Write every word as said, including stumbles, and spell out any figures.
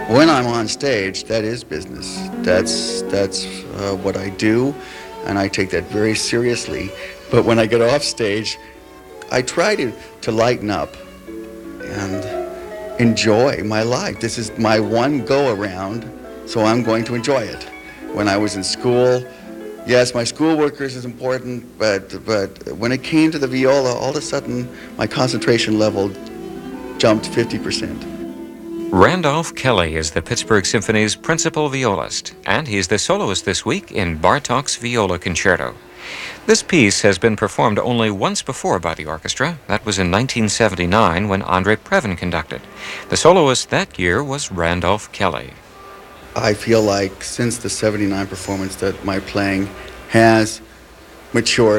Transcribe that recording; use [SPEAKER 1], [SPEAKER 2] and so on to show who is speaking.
[SPEAKER 1] When I'm on stage, that is business. That's that's uh, what I do, and I take that very seriously. But when I get off stage, I try to, to lighten up and enjoy my life. This is my one go-around, so I'm going to enjoy it. When I was in school, yes, my schoolwork is important, but, but when it came to the viola, all of a sudden my concentration level jumped fifty percent.
[SPEAKER 2] Randolph Kelly is the Pittsburgh Symphony's principal violist, and he's the soloist this week in Bartók's Viola Concerto. This piece has been performed only once before by the orchestra. That was in nineteen seventy-nine when Andre Previn conducted. The soloist that year was Randolph Kelly.
[SPEAKER 1] I feel like since the seventy-nine performance that my playing has matured.